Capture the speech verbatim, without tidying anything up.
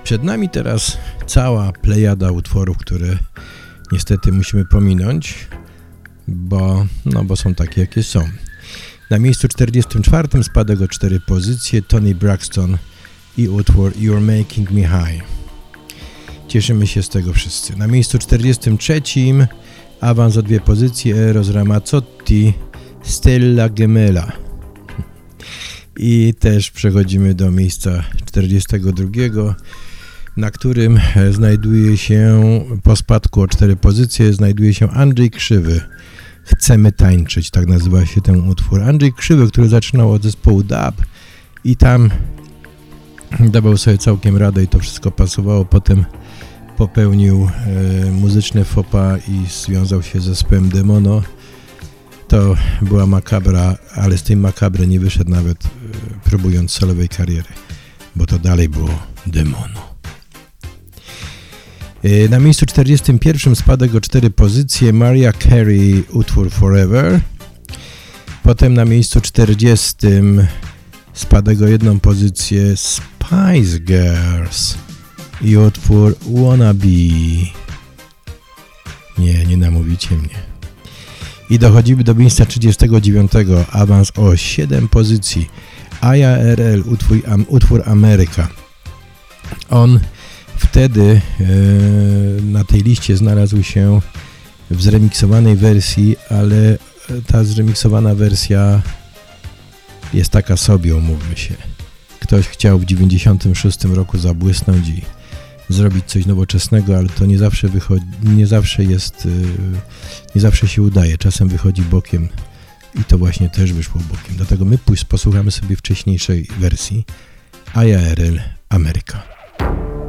Przed nami teraz cała plejada utworów, które niestety musimy pominąć, bo, no, bo są takie, jakie są. Na miejscu czterdziestym czwartym spadek o cztery pozycje Toni Braxton i utwór You're Making Me High. Cieszymy się z tego wszyscy. Na miejscu czterdziestym trzecim awans o dwie pozycje Eros Ramazzotti Stella Gemella. I też przechodzimy do miejsca czterdziestego drugiego, na którym znajduje się, po spadku o cztery pozycje, znajduje się Andrzej Krzywy. Chcemy tańczyć, tak nazywa się ten utwór. Andrzej Krzywy, który zaczynał od zespołu dub i tam dawał sobie całkiem radę i to wszystko pasowało. Potem popełnił e, muzyczne faux pas i związał się z zespołem Demono. To była makabra, ale z tej makabry nie wyszedł nawet e, próbując solowej kariery, bo to dalej było Demono. E, na miejscu czterdziestym pierwszym spadek o cztery pozycje Mariah Carey, utwór Forever. Potem na miejscu czterdziestym spadek o jedną pozycję Spice Girls i utwór Wanna Be. Nie, nie namówicie mnie. I dochodzimy do miejsca trzydziestego dziewiątego, awans o siedem pozycji. A I A R L, utwór, um, utwór Ameryka. On wtedy e, na tej liście znalazł się w zremiksowanej wersji, ale ta zremiksowana wersja jest taka sobie, umówmy się. Ktoś chciał w dziewięćdziesiątym szóstym roku zabłysnąć i zrobić coś nowoczesnego, ale to nie zawsze wychodzi, nie zawsze jest, nie zawsze się udaje, czasem wychodzi bokiem i to właśnie też wyszło bokiem. Dlatego my pójść posłuchamy sobie wcześniejszej wersji A I A R L Ameryka.